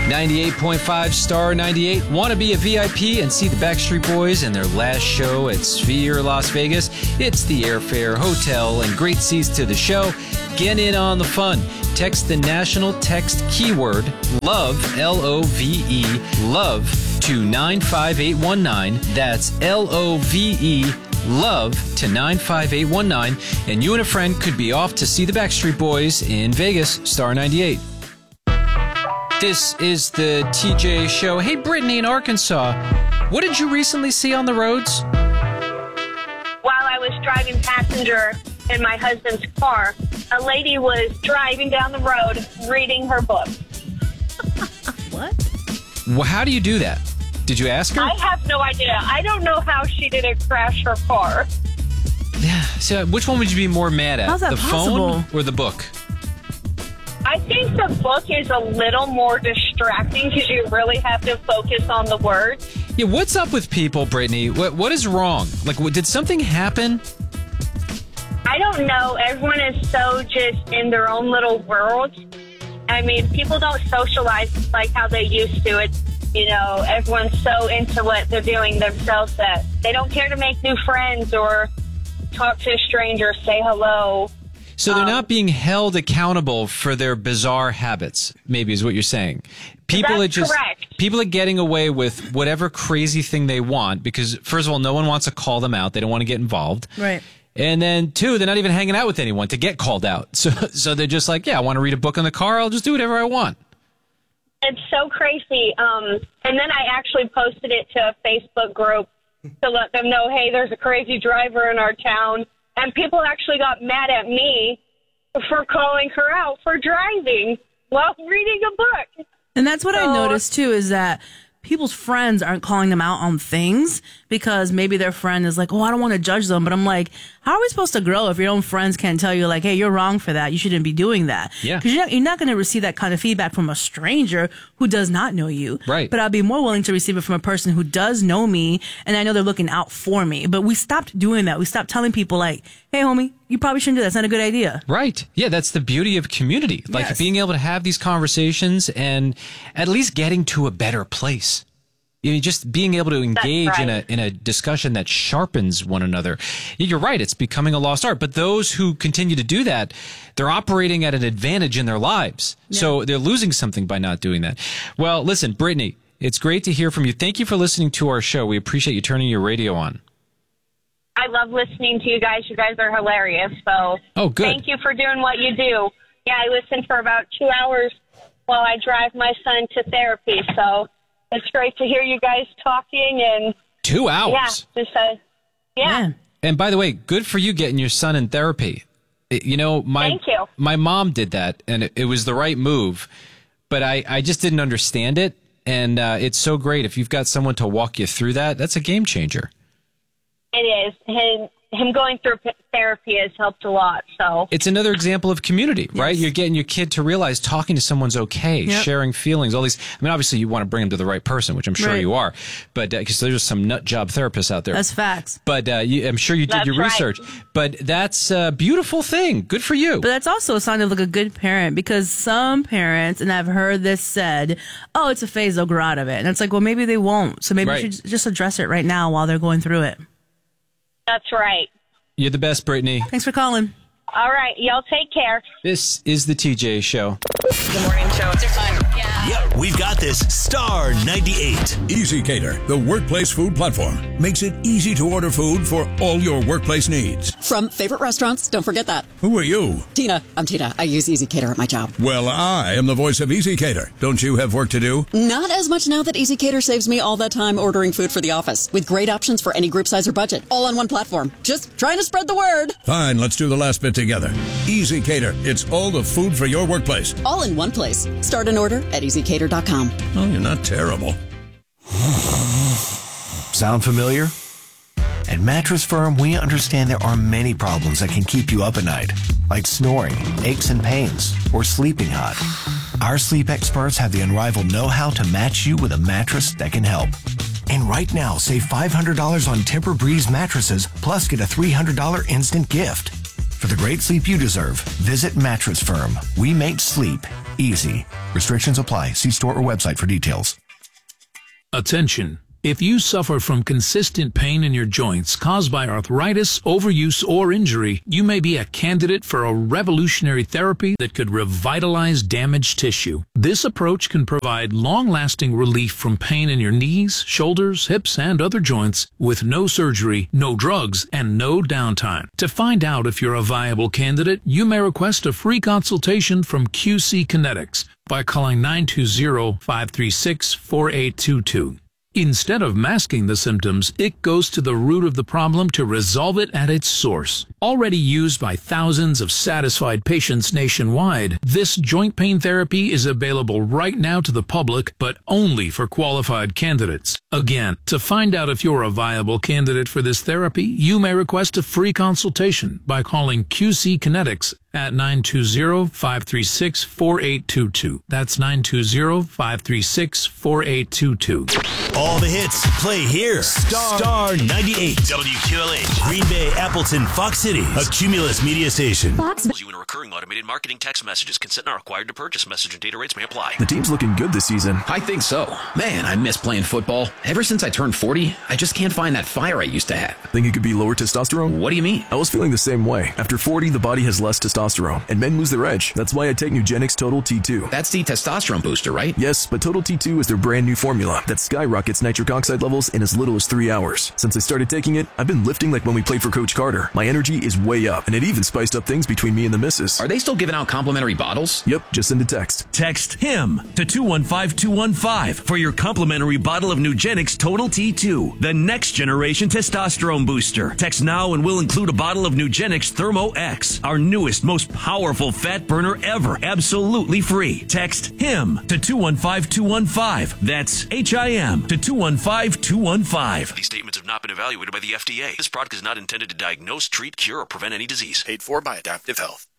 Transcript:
98.5 Star 98. Want to be a VIP and see the Backstreet Boys in their last show at Sphere Las Vegas? It's the airfare, hotel, and great seats to the show. Get in on the fun. Text the national text keyword LOVE, L-O-V-E, LOVE, to 95819. That's L-O-V-E, LOVE, to 95819. And you and a friend could be off to see the Backstreet Boys in Vegas, Star 98. This is the TJ Show. Hey, Brittany in Arkansas, what did you recently see on the roads? While I was driving passenger in my husband's car, a lady was driving down the road reading her book. What? Well, how do you do that? Did you ask her? I have no idea. I don't know how she didn't crash her car. Yeah. So, which one would you be more mad at? How's that the possible? phone or the book? I think the book is a little more distracting because you really have to focus on the words. Yeah, what's up with people, Brittany? What is wrong? Like, did something happen? I don't know. Everyone is so just in their own little world. I mean, people don't socialize like how they used to. It's, you know, everyone's so into what they're doing themselves that they don't care to make new friends or talk to a stranger, say hello. So they're not being held accountable for their bizarre habits, maybe is what you're saying. People That's correct. People are getting away with whatever crazy thing they want because, first of all, no one wants to call them out. They don't want to get involved. Right. And then, two, they're not even hanging out with anyone to get called out. So they're just like, yeah, I want to read a book in the car. I'll just do whatever I want. It's so crazy. And then I actually posted it to a Facebook group to let them know, hey, there's a crazy driver in our town. And people actually got mad at me for calling her out for driving while reading a book. And that's what I noticed, too, is that people's friends aren't calling them out on things because maybe their friend is like, oh, I don't want to judge them. But I'm like, how are we supposed to grow if your own friends can't tell you, like, hey, you're wrong for that. You shouldn't be doing that. Yeah. Because you're not going to receive that kind of feedback from a stranger who does not know you. Right. But I'd be more willing to receive it from a person who does know me and I know they're looking out for me. But we stopped doing that. We stopped telling people, like, hey, homie, you probably shouldn't do that. That's not a good idea. Right. Yeah, that's the beauty of community. Like Yes. being able to have these conversations and at least getting to a better place. You know, just being able to engage right. in a discussion that sharpens one another. You're right. It's becoming a lost art. But those who continue to do that, they're operating at an advantage in their lives. Yeah. So they're losing something by not doing that. Well, listen, Brittany, it's great to hear from you. Thank you for listening to our show. We appreciate you turning your radio on. I love listening to you guys. You guys are hilarious. So Oh, good. thank you for doing what you do. Yeah, I listen for about 2 hours while I drive my son to therapy. So it's great to hear you guys talking and 2 hours. yeah, just yeah. And by the way, good for you getting your son in therapy. You know, Thank you. my mom did that, and it was the right move, but I just didn't understand it. And it's so great. If you've got someone to walk you through that, that's a game changer. It is. Him going through therapy has helped a lot. So It's another example of community, right? Yes. You're getting your kid to realize talking to someone's okay, Yep. sharing feelings, all these. I mean, obviously you want to bring them to the right person, which I'm sure Right. you are, but because there's some nut job therapists out there. That's facts. But I'm sure you did That's your right. research. But that's a beautiful thing. Good for you. But that's also a sign of like a good parent because some parents, and I've heard this said, oh, it's a phase, they'll grow out of it. And it's like, well, maybe they won't. So maybe Right. you should just address it right now while they're going through it. that's right. You're the best, Brittany. Thanks for calling. All right. Y'all take care. This is the TJ Show. The morning show. It's your time. Yeah. Yep, we've got this. Star 98. Easy Cater, the workplace food platform, makes it easy to order food for all your workplace needs. From favorite restaurants, don't forget that. Who are you? Tina, I'm Tina. I use Easy Cater at my job. Well, I am the voice of Easy Cater. Don't you have work to do? Not as much now that Easy Cater saves me all that time ordering food for the office, with great options for any group size or budget, all on one platform. Just trying to spread the word. Fine, let's do the last bit together. Easy Cater, it's all the food for your workplace. All in one place. Start an order at easycater.com. Oh, you're not terrible. Sound familiar? At Mattress Firm, we understand there are many problems that can keep you up at night, like snoring, aches and pains, or sleeping hot. Our sleep experts have the unrivaled know-how to match you with a mattress that can help. And right now, save $500 on Tempur-Breeze mattresses, plus get a $300 instant gift. For the great sleep you deserve, visit Mattress Firm. We make sleep easy. Restrictions apply. See store or website for details. Attention. If you suffer from consistent pain in your joints caused by arthritis, overuse, or injury, you may be a candidate for a revolutionary therapy that could revitalize damaged tissue. This approach can provide long-lasting relief from pain in your knees, shoulders, hips, and other joints with no surgery, no drugs, and no downtime. To find out if you're a viable candidate, you may request a free consultation from QC Kinetics by calling 920-536-4822. Instead of masking the symptoms, it goes to the root of the problem to resolve it at its source. Already used by thousands of satisfied patients nationwide, this joint pain therapy is available right now to the public, but only for qualified candidates. Again, to find out if you're a viable candidate for this therapy, you may request a free consultation by calling QC Kinetics at 920-536-4822. That's 920-536-4822. All the hits play here. Star 98. WQLH. Green Bay, Appleton, Fox City. A Cumulus media station. You in recurring automated marketing text messages. Consent not required to purchase. Message and data rates may apply. The team's looking good this season. I think so. Man, I miss playing football. Ever since I turned 40, I just can't find that fire I used to have. Think it could be lower testosterone? What do you mean? I was feeling the same way. After 40, the body has less testosterone, and men lose their edge. That's why I take Nugenix Total T2. That's the testosterone booster, right? Yes, but Total T2 is their brand new formula that skyrockets nitric oxide levels in as little as 3 hours. Since I started taking it, I've been lifting like when we played for Coach Carter. My energy is way up, and it even spiced up things between me and the missus. Are they still giving out complimentary bottles? Yep, just send a text. Text HIM to 215-215 for your complimentary bottle of Nugenix Total T2, the next generation testosterone booster. Text now and we'll include a bottle of Nugenix Thermo X, our newest, most powerful fat burner ever, absolutely free. Text HIM to 215-215. That's HIM to 215-215. These statements have not been evaluated by the FDA. This product is not intended to diagnose, treat, cure, or prevent any disease. Paid for by Adaptive Health.